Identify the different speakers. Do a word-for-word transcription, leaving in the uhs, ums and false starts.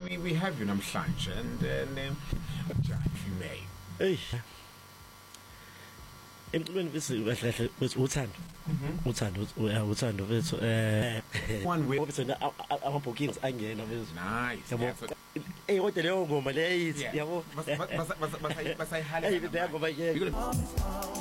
Speaker 1: we, we have you namhlanje and and Jack, if you may.
Speaker 2: Hey. Emculweni bese kahle kahle bese uthando. Uthando uthando bese eh
Speaker 1: one way
Speaker 2: bese amabhokisi angena bese.
Speaker 1: Nice.
Speaker 2: Yabo. Eh kodwa leyo ngoma leyithi
Speaker 1: Yeah.
Speaker 2: yabo.
Speaker 1: Basa basa basa basa basa
Speaker 2: Hey, leyo ngoma ke